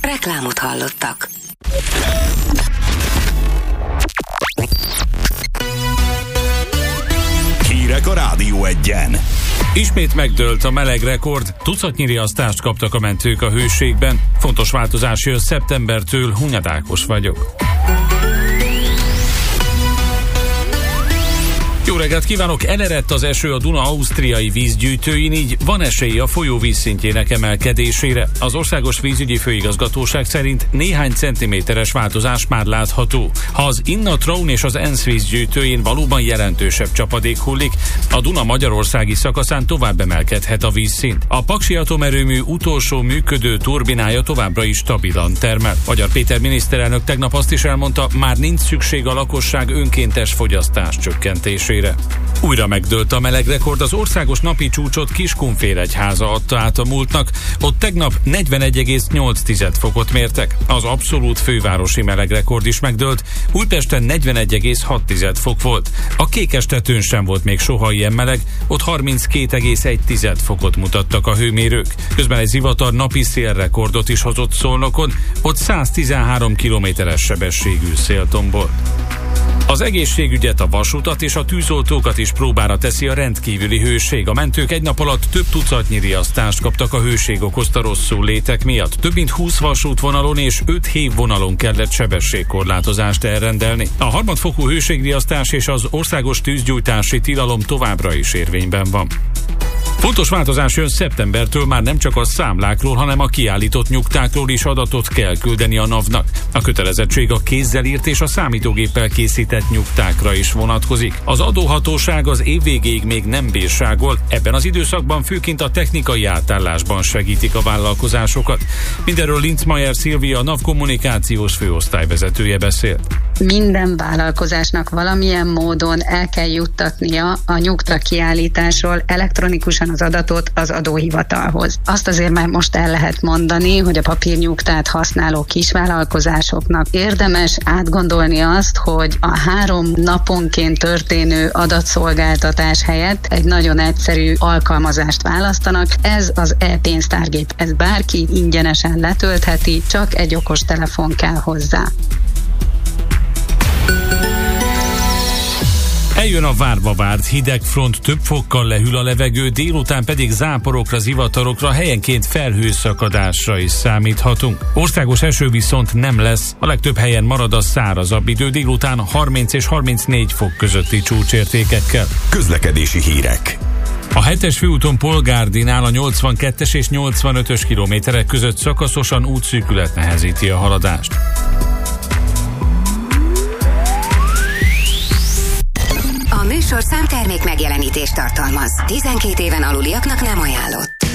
Reklámot hallottak. Hírek a Rádió Egyen. Ismét megdőlt a meleg rekord, tucatnyi riasztást kaptak a mentők a hőségben. Fontos változás jön szeptembertől, Hunyad Ákos vagyok. Jó reggelt kívánok! Elerett az eső a Duna ausztriai vízgyűjtőin, így van esély a folyó vízszintjének emelkedésére. Az Országos Vízügyi Főigazgatóság szerint néhány centiméteres változás már látható. Ha az Inna-Traun és az Enns vízgyűjtőjén valóban jelentősebb csapadék hullik, a Duna magyarországi szakaszán tovább emelkedhet a vízszint. A Paksi atomerőmű utolsó működő turbinája továbbra is stabilan termel. Magyar Péter miniszterelnök tegnap azt is elmondta, már nincs szükség a lakosság önkéntes fogyasztás csökkentésére. Újra megdőlt a meleg rekord, az országos napi csúcsot Kiskunfélegyháza adta át a múltnak, ott tegnap 41,8 fokot mértek. Az abszolút fővárosi meleg rekord is megdőlt, Újpesten 41,6 fok volt. A Kékestetőn sem volt még soha ilyen meleg, ott 32,1 fokot mutattak a hőmérők. Közben egy zivatar napi szélrekordot is hozott Szolnokon, ott 113 kilométeres sebességű szél tombolt. Az egészségügyet, a vasutat és a tűzoltókat is próbára teszi a rendkívüli hőség. A mentők egy nap alatt több tucatnyi riasztást kaptak a hőség okozta rosszul létek miatt. Több mint 20 vasútvonalon és 5 hévvonalon kellett sebességkorlátozást elrendelni. A harmadfokú hőségriasztás és az országos tűzgyújtási tilalom továbbra is érvényben van. Fontos változás jön szeptembertől, már nem csak a számlákról, hanem a kiállított nyugtákról is adatot kell küldeni a NAV-nak. A kötelezettség a kézzel írt és a számítógéppel készített nyugtákra is vonatkozik. Az adóhatóság az év végéig még nem bírságol, ebben az időszakban főként a technikai átállásban segítik a vállalkozásokat. Mindenről Linzmeier Szilvia, a NAV kommunikációs főosztályvezetője beszélt. Minden vállalkozásnak valamilyen módon el kell juttatnia a nyugta kiállításról elektronikusan az adatot az adóhivatalhoz. Azt azért már most el lehet mondani, hogy a papírnyugtát használó kisvállalkozásoknak érdemes átgondolni azt, hogy a 3 naponként történő adatszolgáltatás helyett egy nagyon egyszerű alkalmazást választanak. Ez az e-pénztárgép. Ez bárki ingyenesen letöltheti, csak egy okostelefon kell hozzá. Eljön a várva várt hideg front, több fokkal lehűl a levegő, délután pedig záporokra, zivatarokra, helyenként felhőszakadásra is számíthatunk. Országos eső viszont nem lesz, a legtöbb helyen marad a szárazabb idő, délután 30 és 34 fok közötti csúcsértékekkel. Közlekedési hírek. A 7-es főúton Polgárdinál a 82-es és 85-ös kilométerek között szakaszosan útszűkület nehezíti a haladást. A műsorszám termék megjelenítést tartalmaz. 12 éven aluliaknak nem ajánlott.